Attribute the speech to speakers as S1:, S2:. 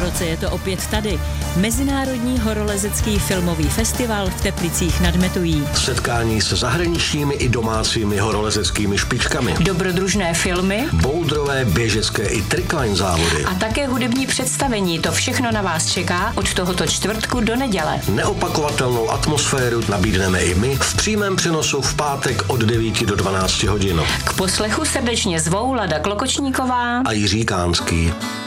S1: roce je to opět tady. Mezinárodní horolezecký filmový festival v Teplicích nad Metují.
S2: Setkání se zahraničními i domácími horolezeckými špičkami.
S3: Dobrodružné filmy,
S2: Bouldrové, běžecké i trikline závody.
S3: a také hudební představení. To všechno na vás čeká od tohoto čtvrtku do neděle.
S2: Neopakovatelnou atmosféru nabídneme i my v přímém přenosu v pátek od 9 do 12 hodin.
S3: K poslechu srdečně zvou Lada Klokočníková
S2: A Jiří Kánský.